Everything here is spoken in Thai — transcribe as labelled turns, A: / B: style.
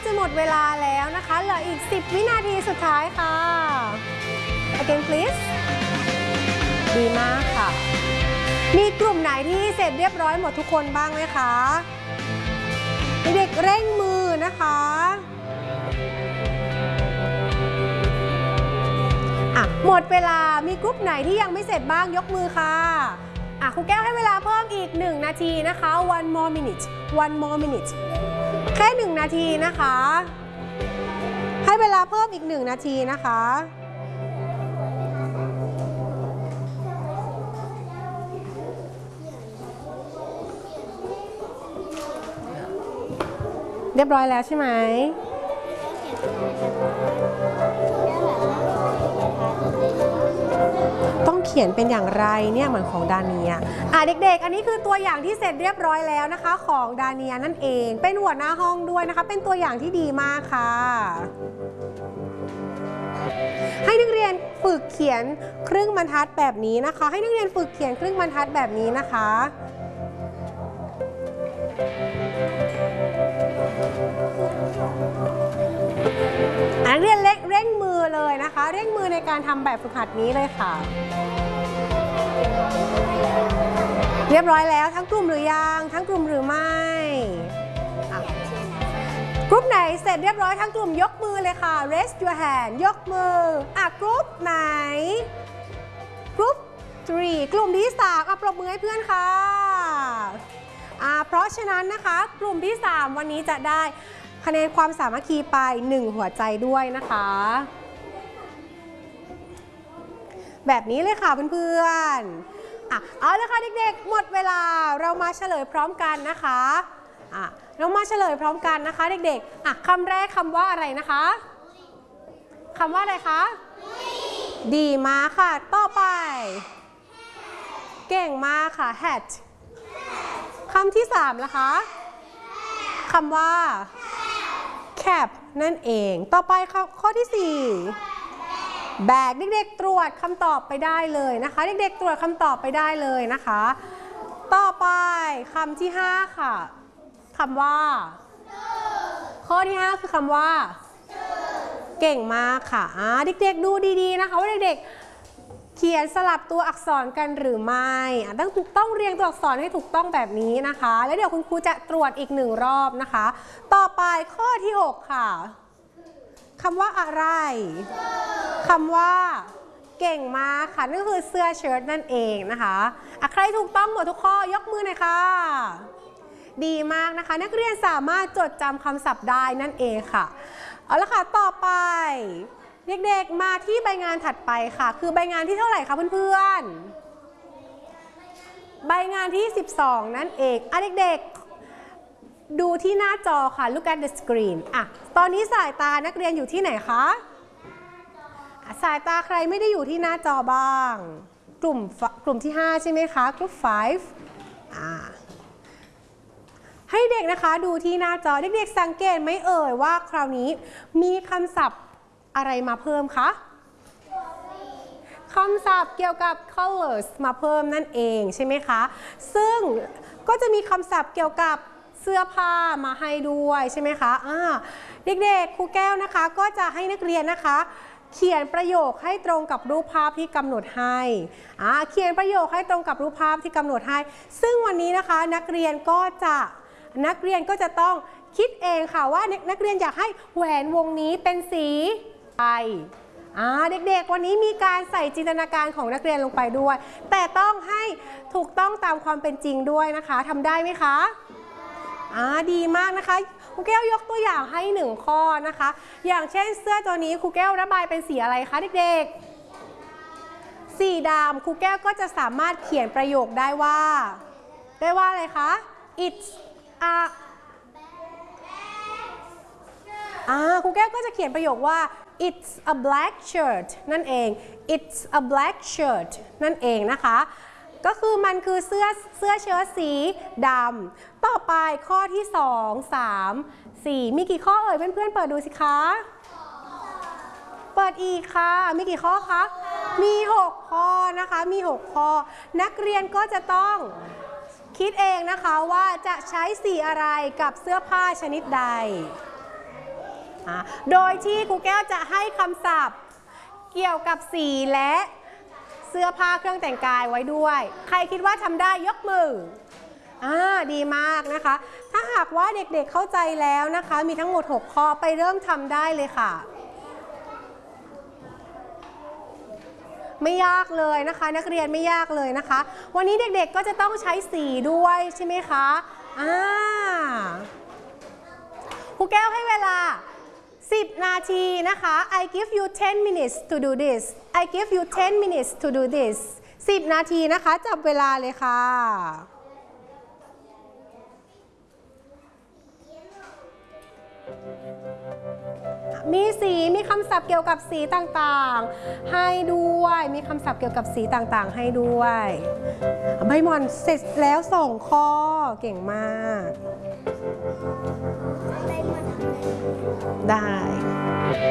A: จะหมดเวลาแล้วนะคะเหลืออีก10 วินาทีสุดท้ายค่ะ again please ดีมากค่ะมีกลุ่มไหนที่เสร็จเรียบร้อยหมดทุกคนบ้างไหมคะเด็กเร่งมือนะคะหมดเวลามีกลุ่มไหนที่ยังไม่เสร็จบ้างยกมือค่ะครูแก้วให้เวลาเพิ่มอีก1 นาทีนะคะ one more minute แค่1 นาทีนะคะให้เวลาเพิ่มอีก1 นาทีนะคะเรียบร้อยแล้วใช่ไหมต้องเขียนเป็นอย่างไรเนี่ยเหมือนของดาเนียเด็กๆอันนี้คือตัวอย่างที่เสร็จเรียบร้อยแล้วนะคะของดาเนียนั่นเองเป็นหัวหน้าห้องด้วยนะคะเป็นตัวอย่างที่ดีมากค่ะให้นักเรียนฝึกเขียนครึ่งบรรทัดแบบนี้นะคะให้นักเรียนฝึกเขียนครึ่งบรรทัดแบบนี้นะคะนักเรียนเร่งมือเลยนะคะเร่งมือในการทำแบบฝึกหัดนี้เลยค่ะเรียบร้อยแล้วทั้งกลุ่มหรือยังทั้งกลุ่มหรือไม่กลุ่มไหนเสร็จเรียบร้อยทั้งกลุ่มยกมือเลยค่ะ raise your hand ยกมือกลุ่มไหนกลุ่ม3กลุ่มที่3ปรบมือให้เพื่อนค่ะเพราะฉะนั้นนะคะกลุ่มที่3วันนี้จะได้คะแนนความสามัคคีไป1 หัวใจด้วยนะคะแบบนี้เลยค่ะเพื่อนๆเอาเลยค่ะเด็กๆหมดเวลาเรามาเฉลยพร้อมกันนะคะเรามาเฉลยพร้อมกันนะคะเด็กๆคำแรกคำว่าอะไรนะคะคำว่าอะไรคะดีมากค่ะต่อไปเก่งมากค่ะ hat คำที่3ล่ะคะคำว่า cap นั่นเองต่อไปข้อที่4 bag เด็กๆตรวจคำตอบไปได้เลยนะคะเด็กๆตรวจคำตอบไปได้เลยนะคะต่อไปคำที่5ค่ะคำว่าข้อที่5คือคำว่าเก่งมากค่ะเด็กๆดูดีๆนะคะว่าเด็กๆเขียนสลับตัวอักษรกันหรือไม่ต้องเรียงตัวอักษรให้ถูกต้องแบบนี้นะคะแล้วเดี๋ยวคุณครูจะตรวจอีก1 รอบนะคะต่อไปข้อที่6ค่ะคำว่าอะไรคำว่าเก่งมากค่ะนั่นคือเสื้อเชิ้ตนั่นเองนะคะใครถูกต้องหมดทุกข้อยกมือหน่อยค่ะดีมากนะคะนักเรียนสามารถจดจำคำศัพท์ได้นั่นเองค่ะเอาละค่ะต่อไปเด็กๆมาที่ใบงานถัดไปค่ะคือใบงานที่เท่าไหร่คะเพื่อนๆใบงานที่12นั่นเองเด็กๆดูที่หน้าจอค่ะ look at the screen ตอนนี้สายตานักเรียนอยู่ที่ไหนคะสายตาใครไม่ได้อยู่ที่หน้าจอบ้างกลุ่มที่5ใช่ไหมคะกลุ่ม5ให้เด็กนะคะดูที่หน้าจอเด็กๆสังเกตไหมเอ่ยว่าคราวนี้มีคำศัพท์อะไรมาเพิ่มคะคำศัพท์เกี่ยวกับ colors มาเพิ่มนั่นเองใช่ไหมคะซึ่งก็จะมีคำศัพท์เกี่ยวกับเสื้อผ้ามาให้ด้วยใช่ไหมคะเด็กๆครูแก้วนะคะก็จะให้นักเรียนนะคะเขียนประโยคให้ตรงกับรูปภาพที่กำหนดให้เขียนประโยคให้ตรงกับรูปภาพที่กำหนดให้ซึ่งวันนี้นะคะนักเรียนก็จะต้องคิดเองค่ะว่านักเรียนอยากให้แหวนวงนี้เป็นสีอะไรเด็กๆวันนี้มีการใส่จินตนาการของนักเรียนลงไปด้วยแต่ต้องให้ถูกต้องตามความเป็นจริงด้วยนะคะทำได้ไหมคะดีมากนะคะครูแก้วยกตัวอย่างให้1 ข้อนะคะอย่างเช่นเสื้อตัวนี้ครูแก้วระบายเป็นสีอะไรคะเด็กๆสีดำครูแก้วก็จะสามารถเขียนประโยคได้ว่าอะไรคะ it's a ครูแก้วก็จะเขียนประโยคว่า it's a black shirt นั่นเอง it's a black shirt นั่นเองนะคะก็คือมันคือเสื้อเชิ้ตสีดำต่อไปข้อที่2 3 4มีกี่ข้อเอ่ยเพื่อนๆเปิดดูสิคะเปิดอีกค่ะมีกี่ข้อคะมี6 ข้อนะคะมี6 ข้อนักเรียนก็จะต้องคิดเองนะคะว่าจะใช้สีอะไรกับเสื้อผ้าชนิดใดโดยที่ครูแก้วจะให้คำศัพท์เกี่ยวกับสีและเสื้อผ้าเครื่องแต่งกายไว้ด้วยใครคิดว่าทำได้ยกมือดีมากนะคะถ้าหากว่าเด็กๆเข้าใจแล้วนะคะมีทั้งหมด6ข้อไปเริ่มทำได้เลยค่ะไม่ยากเลยนะคะนักเรียนไม่ยากเลยนะคะวันนี้เด็กๆก็จะต้องใช้สีด้วยใช่ไหมคะครูแก้วให้เวลา10 นาทีนะคะ I give you 10 minutes to do this I give you 10 minutes to do this 10 นาทีนะคะจับเวลาเลยค่ะมีสีมีคำศัพท์เกี่ยวกับสีต่างๆให้ด้วยมีคำศัพท์เกี่ยวกับสีต่างๆให้ด้วยใบหม่อนเสร็จแล้ว2 ข้อเก่งมากได้